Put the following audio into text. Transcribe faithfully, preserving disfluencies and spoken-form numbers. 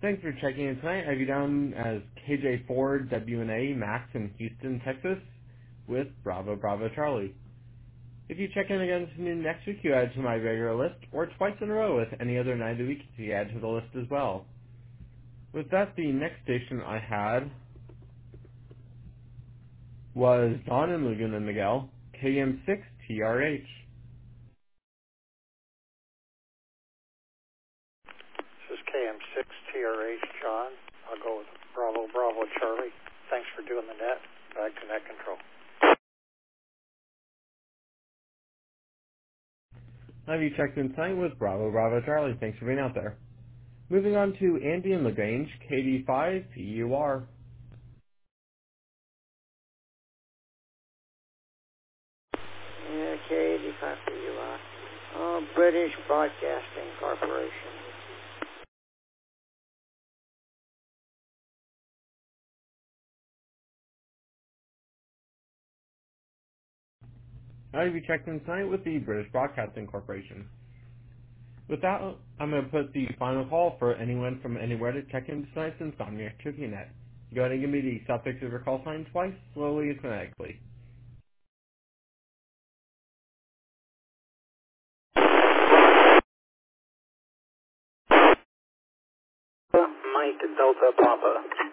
Thanks for checking in tonight. I have you down as K J four W N A Max in Houston, Texas, with Bravo Bravo Charlie. If you check in again to me next week, you add to my regular list, or twice in a row with any other night of the week, you add to the list as well. With that, the next station I had was Dawn in Laguna Niguel, K M six T R H. This is K M six T R H, John. I'll go with Bravo Bravo Charlie. Thanks for doing the net. Back to net control. Have you checked in tonight with Bravo Bravo Charlie? Thanks for being out there. Moving on to Andy in LaGrange, K D five P U R. Yeah, K eighty-five P U R. Oh, British Broadcasting Corporation. Now you've checked in tonight with the British Broadcasting Corporation. With that, I'm going to put the final call for anyone from anywhere to check in tonight's Insomnia Trivia Net. Go ahead and give me the suffix of your call sign twice, slowly and phonetically. Mike Delta Papa.